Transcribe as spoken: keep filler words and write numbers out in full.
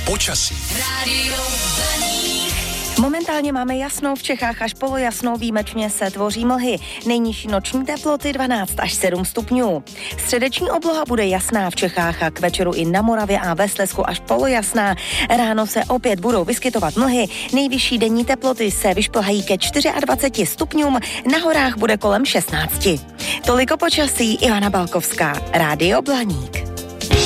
Počasí. Rádio Blaník. Momentálně máme jasno, v Čechách až polojasno, výjimečně se tvoří mlhy. Nejnižší noční teploty dvanáct až sedm stupňů. Středeční obloha bude jasná v Čechách a k večeru i na Moravě a ve Slezsku až polojasná. Ráno se opět budou vyskytovat mlhy. Nejvyšší denní teploty se vyšplhají ke dvaceti čtyřem stupňům, na horách bude kolem šestnácti. Toliko počasí, Ivana Balkovská, Rádio Blaník.